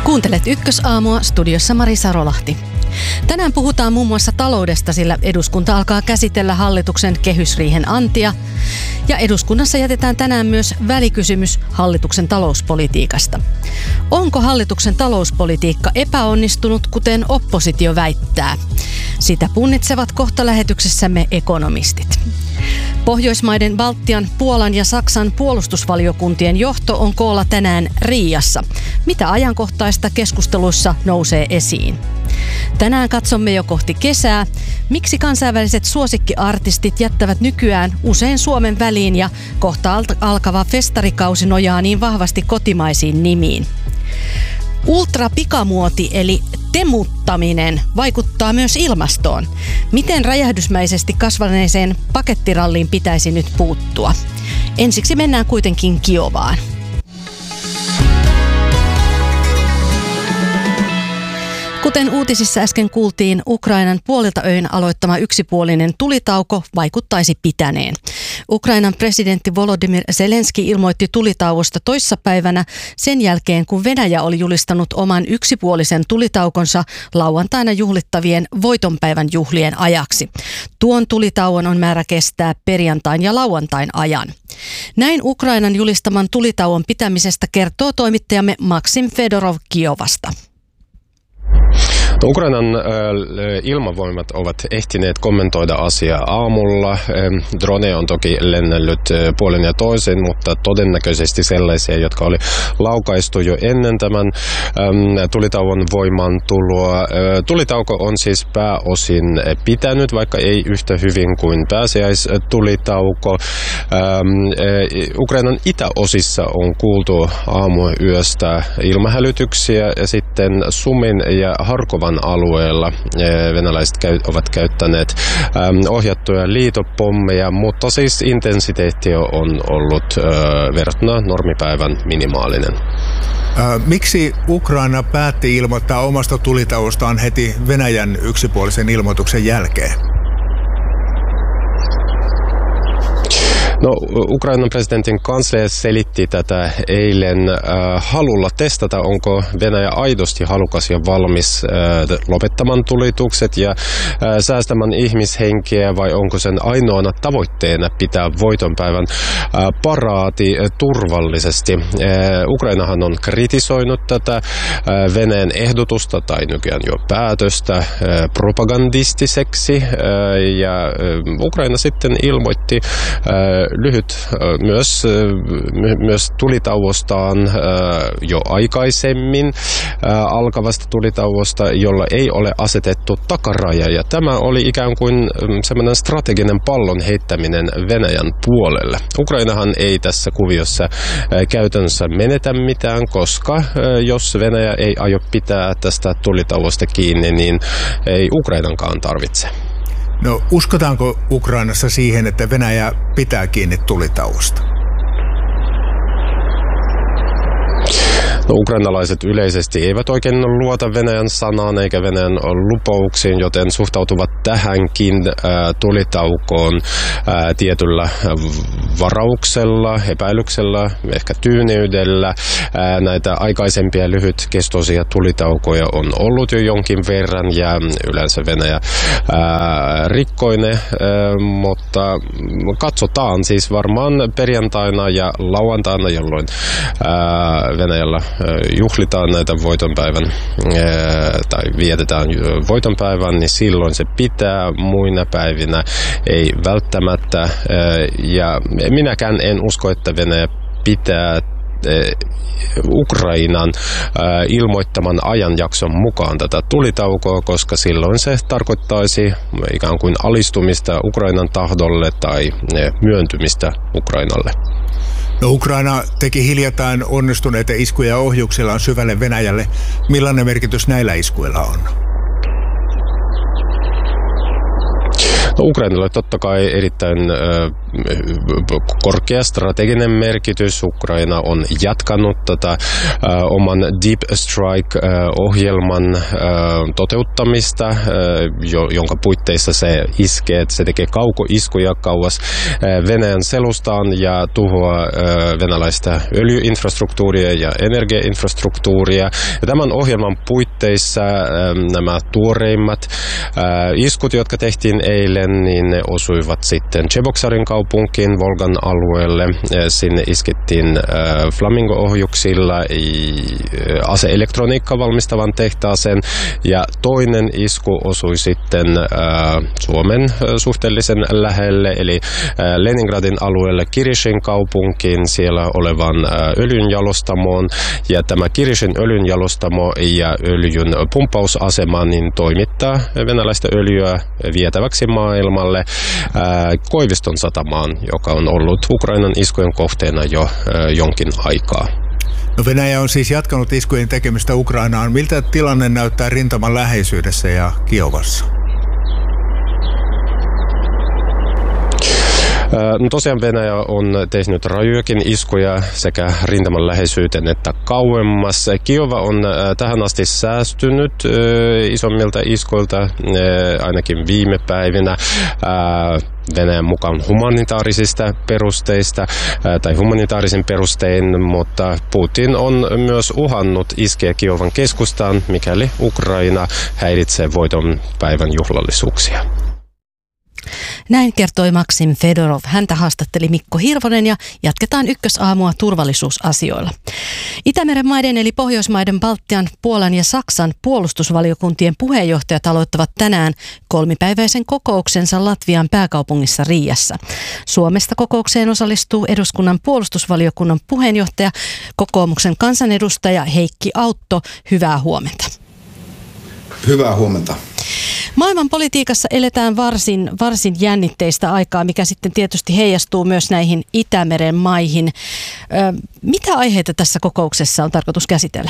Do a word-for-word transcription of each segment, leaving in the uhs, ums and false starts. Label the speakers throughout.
Speaker 1: Kuuntelet Ykkösaamua, studiossa Mari Sarolahti. Tänään puhutaan muun muassa taloudesta, sillä eduskunta alkaa käsitellä hallituksen kehysriihen antia. Ja eduskunnassa jätetään tänään myös välikysymys hallituksen talouspolitiikasta. Onko hallituksen talouspolitiikka epäonnistunut, kuten oppositio väittää? Sitä punnitsevat kohta lähetyksessämme ekonomistit. Pohjoismaiden, Baltian, Puolan ja Saksan puolustusvaliokuntien johto on koolla tänään Riiassa. Mitä ajankohtaista keskusteluissa nousee esiin? Tänään katsomme jo kohti kesää. Miksi kansainväliset suosikkiartistit jättävät nykyään usein Suomen väliin ja kohta alkava festarikausi nojaa niin vahvasti kotimaisiin nimiin? Ultrapikamuoti eli temuttaminen vaikuttaa myös ilmastoon. Miten räjähdysmäisesti kasvaneeseen pakettiralliin pitäisi nyt puuttua? Ensiksi mennään kuitenkin Kiovaan. Kuten uutisissa äsken kuultiin, Ukrainan puolilta öin aloittama yksipuolinen tulitauko vaikuttaisi pitäneen. Ukrainan presidentti Volodymyr Zelenski ilmoitti tulitauosta toissapäivänä sen jälkeen, kun Venäjä oli julistanut oman yksipuolisen tulitaukonsa lauantaina juhlittavien voitonpäivän juhlien ajaksi. Tuon tulitauon on määrä kestää perjantain ja lauantain ajan. Näin Ukrainan julistaman tulitauon pitämisestä kertoo toimittajamme Maksim Fedorov Kiovasta.
Speaker 2: No, Ukrainan äh, ilmavoimat ovat ehtineet kommentoida asiaa aamulla. Ähm, drone on toki lennellyt äh, puolen ja toisen, mutta todennäköisesti sellaisia, jotka oli laukaistu jo ennen tämän ähm, tulitauon voimaan tuloa. Äh, tulitauko on siis pääosin pitänyt, vaikka ei yhtä hyvin kuin pääsiäistulitauko. Ähm, äh, Ukrainan itäosissa on kuultu aamuyöstä ilmahälytyksiä ja sitten Sumin ja Harkovan alueella venäläiset ovat käyttäneet ohjattuja liitopommeja, mutta siis intensiteetti on ollut verrattuna normipäivän minimaalinen.
Speaker 3: Miksi Ukraina päätti ilmoittaa omasta tulitauostaan heti Venäjän yksipuolisen ilmoituksen jälkeen?
Speaker 2: No, Ukrainan presidentin kanslia selitti tätä eilen äh, halulla testata, onko Venäjä aidosti halukas ja valmis äh, lopettamaan tulitukset ja äh, säästämään ihmishenkiä, vai onko sen ainoana tavoitteena pitää voitonpäivän äh, paraati äh, turvallisesti. Äh, Ukrainahan on kritisoinut tätä äh, Venäjän ehdotusta tai nykyään jo päätöstä äh, propagandistiseksi äh, ja äh, Ukraina sitten ilmoitti äh, lyhyt myös, myös tulitauostaan jo aikaisemmin alkavasta tulitauosta, jolla ei ole asetettu takaraja. Ja tämä oli ikään kuin semmoinen strateginen pallon heittäminen Venäjän puolelle. Ukrainahan ei tässä kuviossa käytännössä menetä mitään, koska jos Venäjä ei aio pitää tästä tulitauosta kiinni, niin ei Ukrainankaan tarvitse.
Speaker 3: No, uskotaanko Ukrainassa siihen, että Venäjä pitää kiinni tulitauosta?
Speaker 2: No, ukrainalaiset yleisesti eivät oikein luota Venäjän sanaan eikä Venäjän lupauksiin, joten suhtautuvat tähänkin ää, tulitaukoon ää, tietyllä varauksella, epäilyksellä, ehkä tyyneydellä. Ää, näitä aikaisempia lyhytkestoisia tulitaukoja on ollut jo jonkin verran ja yleensä Venäjä ää, rikkoine, ää, mutta katsotaan siis varmaan perjantaina ja lauantaina, jolloin ää, Venäjällä juhlitaan näitä voitonpäivän tai vietetään voitonpäivän, niin silloin se pitää, muina päivinä ei välttämättä. Ja minäkään en usko, että Venäjä pitää Ukrainan ilmoittaman ajanjakson mukaan tätä tulitaukoa, koska silloin se tarkoittaisi ikään kuin alistumista Ukrainan tahdolle tai myöntymistä Ukrainalle.
Speaker 3: No, Ukraina teki hiljattain onnistuneita iskuja ohjuksillaan syvälle Venäjälle. Millainen merkitys näillä iskuilla on?
Speaker 2: No, Ukrainalle totta kai erittäin äh, korkea strateginen merkitys. Ukraina on jatkanut tätä äh, oman Deep Strike-ohjelman äh, toteuttamista, äh, jo, jonka puitteissa se iskee, että se tekee kaukoiskuja kauas äh, Venäjän selustaan ja tuhoaa äh, venäläistä öljyinfrastruktuuria ja energiainfrastruktuuria. Ja tämän ohjelman puitteissa äh, nämä tuoreimmat äh, iskut, jotka tehtiin eilen, niin ne osuivat sitten Cheboksarin kaupunkiin, Volgan alueelle. Sinne iskettiin äh, Flamingo-ohjuksilla äh, ase-elektroniikkaa valmistavan tehtaaseen. Ja toinen isku osui sitten äh, Suomen äh, suhteellisen lähelle, eli äh, Leningradin alueelle Kirishin kaupunkiin, siellä olevan äh, öljynjalostamoon. Ja tämä Kirishin öljynjalostamo ja öljyn pumppausasema niin toimittaa venäläistä öljyä vietäväksi maailmalle äh, Koiviston satamaan, joka on ollut Ukrainan iskujen kohteena jo äh, jonkin aikaa.
Speaker 3: No, Venäjä on siis jatkanut iskujen tekemistä Ukrainaan. Miltä tilanne näyttää rintaman läheisyydessä ja Kiovassa?
Speaker 2: No tosiaan Venäjä on tehnyt rajujakin iskuja sekä rintaman läheisyyteen että kauemmas. Kiova on tähän asti säästynyt isommilta iskuilta, ainakin viime päivinä. Venäjän mukaan humanitaarisista perusteista tai humanitaarisin perustein, mutta Putin on myös uhannut iskeä Kiovan keskustaan, mikäli Ukraina häiritsee voiton päivän juhlallisuuksia.
Speaker 1: Näin kertoi Maksim Fedorov. Häntä haastatteli Mikko Hirvonen ja jatketaan ykkösaamua turvallisuusasioilla. Itämeren maiden eli Pohjoismaiden, Baltian, Puolan ja Saksan puolustusvaliokuntien puheenjohtajat aloittavat tänään kolmipäiväisen kokouksensa Latvian pääkaupungissa Riiassa. Suomesta kokoukseen osallistuu eduskunnan puolustusvaliokunnan puheenjohtaja, kokoomuksen kansanedustaja Heikki Autto. Hyvää huomenta.
Speaker 4: Hyvää huomenta.
Speaker 1: Maailman politiikassa eletään varsin, varsin jännitteistä aikaa, mikä sitten tietysti heijastuu myös näihin Itämeren maihin. Ö, mitä aiheita tässä kokouksessa on tarkoitus käsitellä?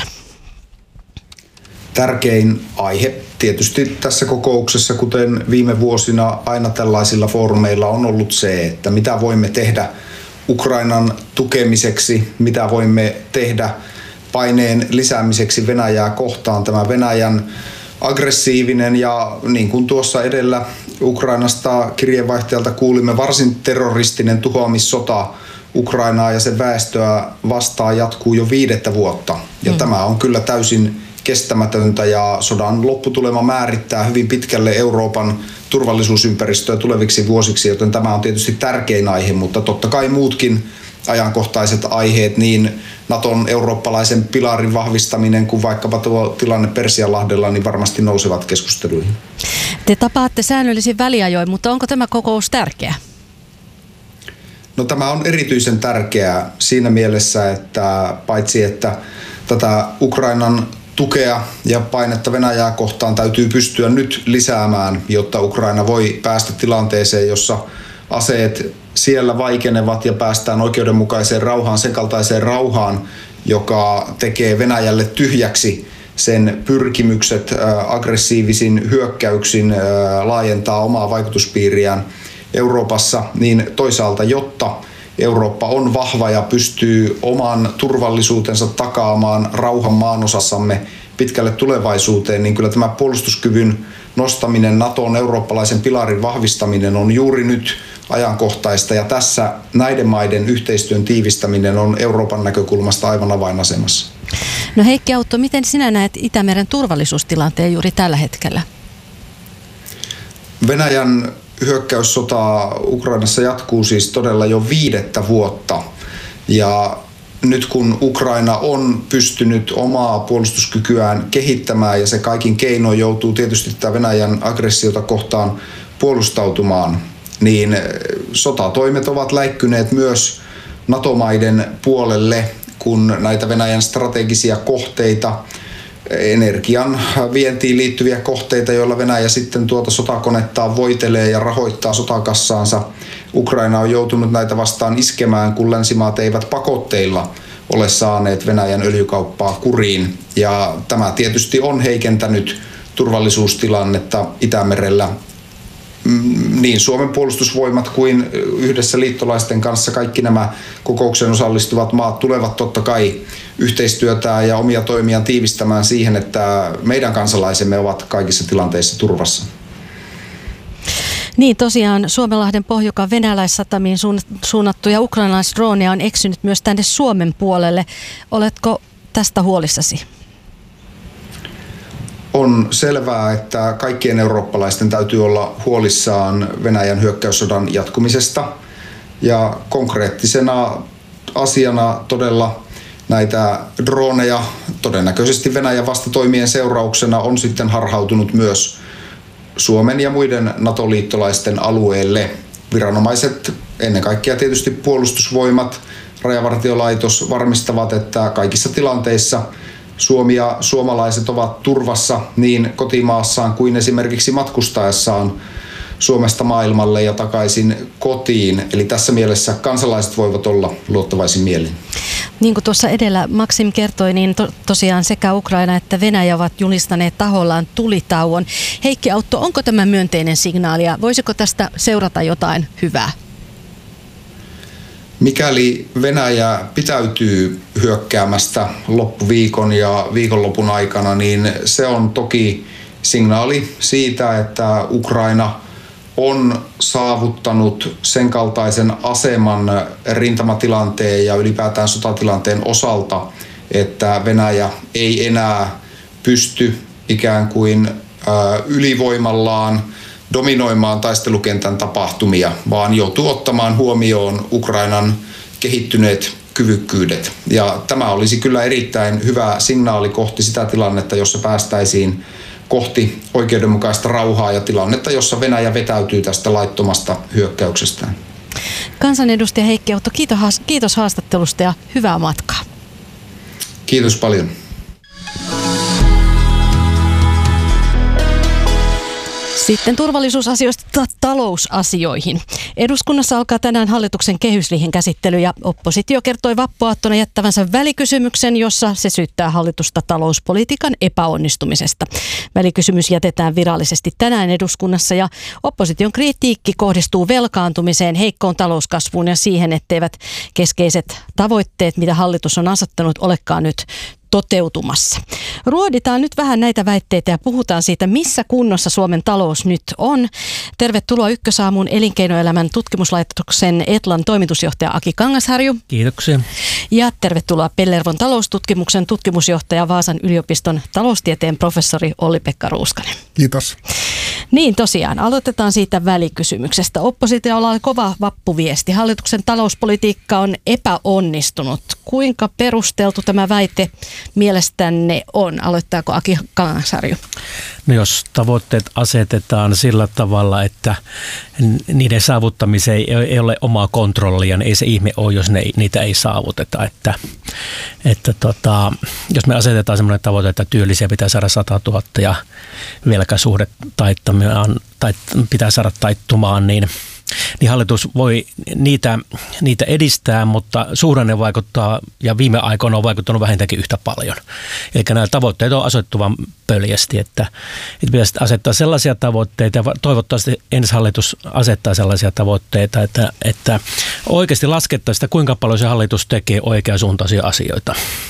Speaker 4: Tärkein aihe tietysti tässä kokouksessa, kuten viime vuosina aina tällaisilla foorumeilla on ollut se, että mitä voimme tehdä Ukrainan tukemiseksi, mitä voimme tehdä paineen lisäämiseksi Venäjää kohtaan. Tämä Venäjän aggressiivinen ja niin kuin tuossa edellä Ukrainasta kirjeenvaihtajalta kuulimme, varsin terroristinen tuhoamissota Ukrainaa ja sen väestöä vastaan jatkuu jo viidettä vuotta. Ja mm. tämä on kyllä täysin kestämätöntä ja sodan lopputulema määrittää hyvin pitkälle Euroopan turvallisuusympäristöä tuleviksi vuosiksi, joten tämä on tietysti tärkein aihe, mutta totta kai muutkin ajankohtaiset aiheet, niin Naton eurooppalaisen pilarin vahvistaminen kuin vaikkapa tuo tilanne Persianlahdella, niin varmasti nousevat keskusteluihin.
Speaker 1: Te tapaatte säännöllisin väliajoin, mutta onko tämä kokous tärkeä?
Speaker 4: No, tämä on erityisen tärkeää siinä mielessä, että paitsi että tätä Ukrainan tukea ja painetta Venäjää kohtaan täytyy pystyä nyt lisäämään, jotta Ukraina voi päästä tilanteeseen, jossa aseet siellä vaikenevat ja päästään oikeudenmukaiseen rauhaan, sen kaltaiseen rauhaan, joka tekee Venäjälle tyhjäksi sen pyrkimykset aggressiivisin hyökkäyksin laajentaa omaa vaikutuspiiriään Euroopassa, niin toisaalta, jotta Eurooppa on vahva ja pystyy oman turvallisuutensa takaamaan rauhan maanosassamme pitkälle tulevaisuuteen, niin kyllä tämä puolustuskyvyn nostaminen, Naton eurooppalaisen pilarin vahvistaminen on juuri nyt ajankohtaista, ja tässä näiden maiden yhteistyön tiivistäminen on Euroopan näkökulmasta aivan avainasemassa.
Speaker 1: No Heikki Autto, miten sinä näet Itämeren turvallisuustilanteen juuri tällä hetkellä?
Speaker 4: Venäjän hyökkäyssota Ukrainassa jatkuu siis todella jo viidettä vuotta, ja nyt kun Ukraina on pystynyt omaa puolustuskykyään kehittämään ja se kaikin keinoin joutuu tietysti tätä Venäjän aggressiota kohtaan puolustautumaan, niin sotatoimet ovat läikkyneet myös NATO-maiden puolelle, kun näitä Venäjän strategisia kohteita, energian vientiin liittyviä kohteita, joilla Venäjä sitten tuota sotakonettaan voitelee ja rahoittaa sotakassaansa. Ukraina on joutunut näitä vastaan iskemään, kun länsimaat eivät pakotteilla ole saaneet Venäjän öljykauppaa kuriin. Ja tämä tietysti on heikentänyt turvallisuustilannetta Itämerellä niin Suomen puolustusvoimat kuin yhdessä liittolaisten kanssa kaikki nämä kokoukseen osallistuvat maat tulevat totta kai yhteistyötään ja omia toimiaan tiivistämään siihen, että meidän kansalaisemme ovat kaikissa tilanteissa turvassa.
Speaker 1: Niin tosiaan Suomenlahden pohjukan venäläissatamiin suunnattuja ukrainalaisdroneja on eksynyt myös tänne Suomen puolelle. Oletko tästä huolissasi?
Speaker 4: On selvää, että kaikkien eurooppalaisten täytyy olla huolissaan Venäjän hyökkäyssodan jatkumisesta. Ja konkreettisena asiana todella näitä droneja todennäköisesti Venäjän vastatoimien seurauksena on sitten harhautunut myös Suomen ja muiden NATO-liittolaisten alueelle. Viranomaiset, ennen kaikkea tietysti puolustusvoimat, rajavartiolaitos varmistavat, että kaikissa tilanteissa Suomi ja suomalaiset ovat turvassa niin kotimaassaan kuin esimerkiksi matkustaessaan Suomesta maailmalle ja takaisin kotiin. Eli tässä mielessä kansalaiset voivat olla luottavaisin mielin.
Speaker 1: Niin kuin tuossa edellä Maksim kertoi, niin to- tosiaan sekä Ukraina että Venäjä ovat julistaneet tahollaan tulitauon. Heikki Autto, onko tämä myönteinen signaali ja voisiko tästä seurata jotain hyvää?
Speaker 4: Mikäli Venäjä pitäytyy hyökkäämästä loppuviikon ja viikonlopun aikana, niin se on toki signaali siitä, että Ukraina on saavuttanut sen kaltaisen aseman rintamatilanteen ja ylipäätään sotatilanteen osalta, että Venäjä ei enää pysty ikään kuin ylivoimallaan dominoimaan taistelukentän tapahtumia, vaan joutuu ottamaan huomioon Ukrainan kehittyneet kyvykkyydet. Ja tämä olisi kyllä erittäin hyvä signaali kohti sitä tilannetta, jossa päästäisiin kohti oikeudenmukaista rauhaa ja tilannetta, jossa Venäjä vetäytyy tästä laittomasta hyökkäyksestään.
Speaker 1: Kansanedustaja Heikki Autto, kiitos haastattelusta ja hyvää matkaa.
Speaker 4: Kiitos paljon.
Speaker 1: Sitten turvallisuusasioista talousasioihin. Eduskunnassa alkaa tänään hallituksen kehysriihen käsittely ja oppositio kertoi vappuaattona jättävänsä välikysymyksen, jossa se syyttää hallitusta talouspolitiikan epäonnistumisesta. Välikysymys jätetään virallisesti tänään eduskunnassa ja opposition kritiikki kohdistuu velkaantumiseen, heikkoon talouskasvuun ja siihen, etteivät keskeiset tavoitteet, mitä hallitus on asettanut, olekaan nyt toteutumassa. Ruoditaan nyt vähän näitä väitteitä ja puhutaan siitä, missä kunnossa Suomen talous nyt on. Tervetuloa Ykkösaamun elinkeinoelämän tutkimuslaitoksen Etlan toimitusjohtaja Aki Kangasharju.
Speaker 5: Kiitoksia.
Speaker 1: Ja tervetuloa Pellervon taloustutkimuksen tutkimusjohtaja Vaasan yliopiston taloustieteen professori Olli-Pekka Ruuskanen.
Speaker 6: Kiitos.
Speaker 1: Niin tosiaan, aloitetaan siitä välikysymyksestä. Oppositiolla on kova vappuviesti. Hallituksen talouspolitiikka on epäonnistunut. Kuinka perusteltu tämä väite mielestänne on? Aloittaako Aki Kangasharju?
Speaker 5: No jos tavoitteet asetetaan sillä tavalla, että niiden saavuttamiseen ei ole omaa kontrollia, niin ei se ihme ole, jos ne, niitä ei saavuteta. Että, että tota, jos me asetetaan sellainen tavoite, että työllisiä pitää saada sata tuhatta ja velkasuhde taittamaan, tai pitää saada taittumaan, niin niin hallitus voi niitä, niitä edistää, mutta suhdanne vaikuttaa ja viime aikoina on vaikuttanut vähintäänkin yhtä paljon. Eli nämä tavoitteet on asettuvan pöljästi, että, että pitäisi asettaa sellaisia tavoitteita ja toivottavasti ensi hallitus asettaa sellaisia tavoitteita, että, että oikeasti laskettaisiin sitä, kuinka paljon se hallitus tekee oikeasuuntaisia asioita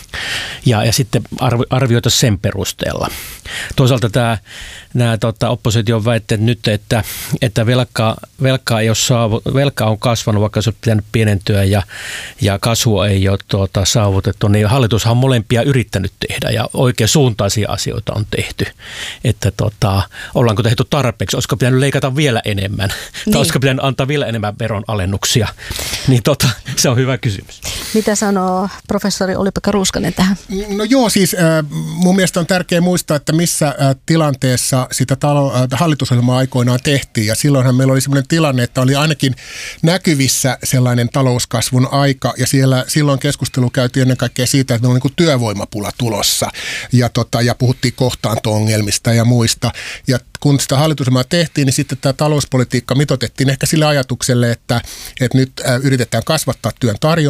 Speaker 5: ja, ja sitten arvioitaisiin sen perusteella. Toisaalta tämä, nämä tota, opposition väitteet nyt, että, että velkaa, velkaa ei ole saavu, velka on kasvanut, vaikka se on pitänyt pienentyä ja, ja kasvua ei ole tuota, saavutettu, niin hallitushan on molempia yrittänyt tehdä ja oikein suuntaisia asioita on tehty. Että tota, ollaanko tehty tarpeeksi, olisiko pitänyt leikata vielä enemmän niin. Tai olisiko pitänyt antaa vielä enemmän veronalennuksia, niin tota, se on hyvä kysymys.
Speaker 1: Mitä sanoo professori Olli-Pekka Ruuskanen tähän?
Speaker 6: No joo, siis äh, mun mielestä on tärkeää muistaa, että missä äh, tilanteessa sitä talo- äh, hallitusohjelmaa aikoinaan tehtiin. Ja silloinhan meillä oli sellainen tilanne, että oli ainakin näkyvissä sellainen talouskasvun aika. Ja siellä silloin keskustelu käytiin ennen kaikkea siitä, että meillä on niin kuin työvoimapula tulossa. Ja, tota, ja puhuttiin kohtaanto-ongelmista ja muista. Ja kun sitä hallitusohjelmaa tehtiin, niin sitten tämä talouspolitiikka mitoitettiin ehkä sille ajatukselle, että, että nyt yritetään kasvattaa työn tarjontaa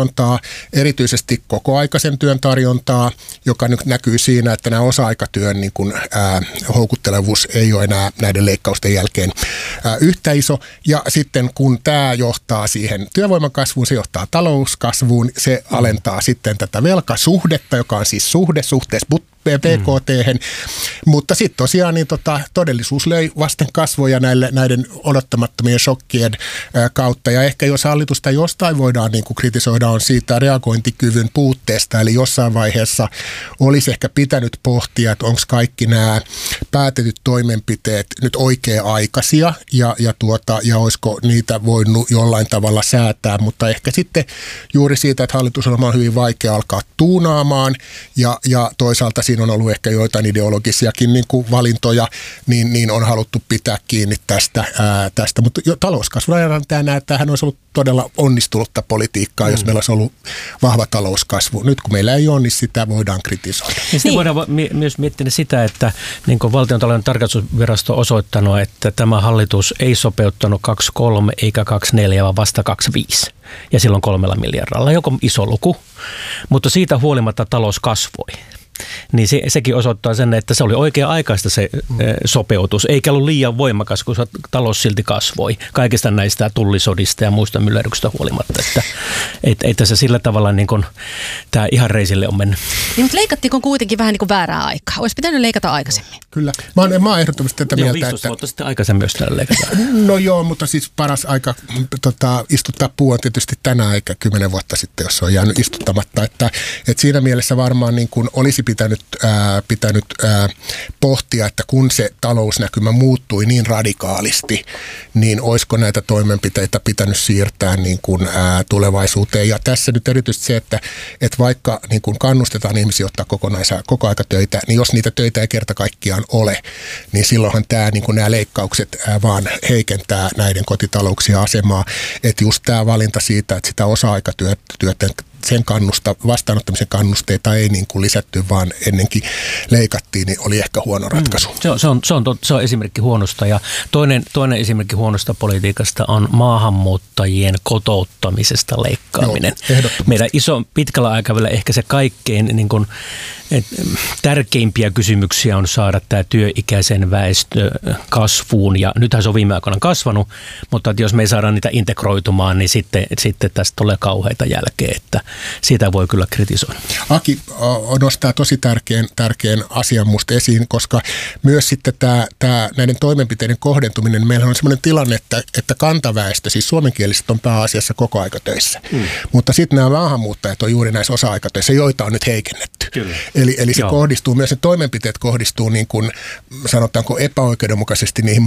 Speaker 6: erityisesti kokoaikaisen työn tarjontaa, joka nyt näkyy siinä, että nämä osa-aikatyön niin kuin, ää, houkuttelevuus ei ole enää näiden leikkausten jälkeen ää, yhtä iso. Ja sitten kun tämä johtaa siihen työvoiman kasvuun, se johtaa talouskasvuun, se alentaa sitten tätä velkasuhdetta, joka on siis suhde suhteessa B K T, mm. mutta sitten tosiaan niin tota, todellisuus löi vasten kasvoja näille, näiden odottamattomien shokkien ää, kautta. Ja ehkä jos hallitusta jostain voidaan niin kuin kritisoida, on siitä reagointikyvyn puutteesta. Eli jossain vaiheessa olisi ehkä pitänyt pohtia, että onko kaikki nämä päätetyt toimenpiteet nyt oikea-aikaisia ja, ja, tuota, ja olisiko niitä voinut jollain tavalla säätää. Mutta ehkä sitten juuri siitä, että hallitusohjelma on hyvin vaikea alkaa tuunaamaan ja, ja toisaalta siinä on ollut ehkä joitain ideologisiakin niin kuin valintoja, niin, niin on haluttu pitää kiinni tästä. Ää, tästä. Mutta jo talouskasvun ajan tämä, tämähän olisi ollut todella onnistunutta politiikkaa, mm. jos meillä olisi ollut vahva talouskasvu. Nyt kun meillä ei ole, niin sitä voidaan kritisoida. Ja
Speaker 5: sitten niin. voidaan myös miettiä sitä, että niin kuin Valtiontalouden tarkastusvirasto on osoittanut, että tämä hallitus ei sopeuttanut kaksi pilkku kolme eikä kaksi pilkku neljä, vaan vasta kaksi pilkku viisi. Ja silloin kolmella miljardilla, joka on iso luku, mutta siitä huolimatta talous kasvoi. Niin se, sekin osoittaa sen, että se oli oikea-aikaista se mm. sopeutus, eikä ollut liian voimakas, kun talous silti kasvoi kaikista näistä tullisodista ja muista myllerryksistä huolimatta. Että et, et tässä sillä tavalla niin kuin, tämä ihan reisille on mennyt.
Speaker 1: Niin, mutta leikattiinko kuitenkin vähän niin kuin väärää aikaa? Olisi pitänyt leikata aikaisemmin.
Speaker 6: Kyllä. Mä oon, mä oon ehdottomasti tätä mieltä,
Speaker 5: viisitoista että... vuotta sitten aikaisemmin myös täällä leikataan.
Speaker 6: No joo, mutta siis paras aika tota, istuttaa puu on tietysti tänään eikä kymmenen vuotta sitten, jos se on jäänyt istuttamatta. Että, että siinä mielessä varmaan niin kuin olisi pitänyt, ää, pitänyt ää, pohtia, että kun se talousnäkymä muuttui niin radikaalisti, niin olisiko näitä toimenpiteitä pitänyt siirtää niin kuin, ää, tulevaisuuteen. Ja tässä nyt erityisesti se, että, että vaikka niin kuin kannustetaan ihmisiä ottaa kokonaisia kokoaikatöitä, niin jos niitä töitä ei kerta kaikkiaan ole, niin silloinhan tämä, niin kuin nämä leikkaukset ää, vaan heikentää näiden kotitalouksien asemaa. Että just tämä valinta siitä, että sitä osa-aikatyötä sen kannusta, vastaanottamisen kannusteita ei niin kuin lisätty, vaan ennenkin leikattiin, niin oli ehkä huono ratkaisu.
Speaker 5: Mm. Se, on, se, on, se, on, se on esimerkki huonosta. Ja toinen, toinen esimerkki huonosta politiikasta on maahanmuuttajien kotouttamisesta leikkaaminen. Joo, meidän iso pitkällä aikavälillä ehkä se kaikkein niin kuin, et, tärkeimpiä kysymyksiä on saada tämä työikäisen väestö kasvuun. Ja nythän se on viime aikoina kasvanut, mutta jos me ei saada niitä integroitumaan, niin sitten, sitten tästä tulee kauheita jälkeen, että siitä voi kyllä kritisoida.
Speaker 6: Aki nostaa tosi tärkeän, tärkeän asian musta esiin, koska myös sitten tämä, tämä näiden toimenpiteiden kohdentuminen, meillä on sellainen tilanne, että, että kantaväestö, siis suomenkieliset on pääasiassa kokoaikatöissä, mm. mutta sitten nämä maahanmuuttajat on juuri näissä osa-aikatöissä, joita on nyt heikennetty. Kyllä. Eli, eli se Joo. kohdistuu, myös ne toimenpiteet kohdistuu niin kuin, sanotaanko epäoikeudenmukaisesti niihin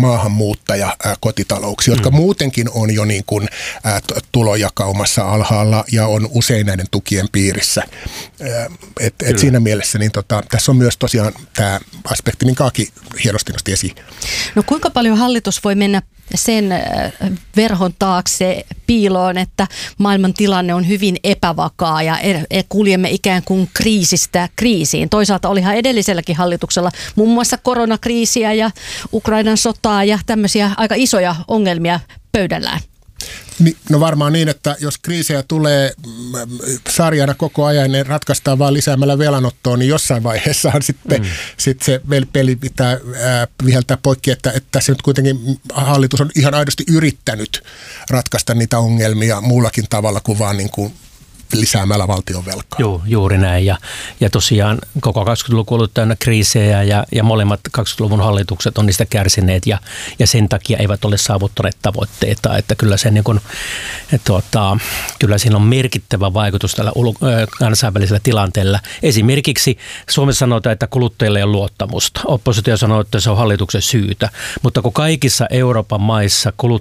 Speaker 6: maahanmuuttajakotitalouksiin, jotka mm. muutenkin on jo niin kuin, ä, tulojakaumassa alhaalla ja on usein näiden tukien piirissä. Et, et siinä mielessä niin tota, tässä on myös tosiaan tämä aspekti, minkä Aki hienosti nosti esiin.
Speaker 1: No kuinka paljon hallitus voi mennä sen verhon taakse piiloon, että maailman tilanne on hyvin epävakaa ja kuljemme ikään kuin kriisistä kriisiin. Toisaalta olihan edelliselläkin hallituksella muun muassa koronakriisiä ja Ukrainan sotaa ja tämmöisiä aika isoja ongelmia pöydällään.
Speaker 6: No varmaan niin, että jos kriisejä tulee sarjana koko ajan, ne ratkaistaan vaan lisäämällä velanottoa, niin jossain vaiheessahan sitten mm. sit se peli pitää ää, viheltää poikki, että, että tässä nyt kuitenkin hallitus on ihan aidosti yrittänyt ratkaista niitä ongelmia muullakin tavalla kuin vaan niin kuin lisäämällä valtion velkaa.
Speaker 5: Joo, juuri näin. Ja, ja tosiaan koko kaksikymmentäluku on ollut täynnä kriisejä ja, ja molemmat kaksikymmentäluvun hallitukset on niistä kärsineet ja, ja sen takia eivät ole saavuttaneet tavoitteita. Että kyllä, se niin kuin, et, tuota, kyllä siinä on merkittävä vaikutus tällä kansainvälisellä tilanteella. Esimerkiksi Suomessa sanotaan, että kuluttajille ei ole luottamusta. Oppositio sanoo, että se on hallituksen syytä. Mutta kun kaikissa Euroopan maissa kuluttajille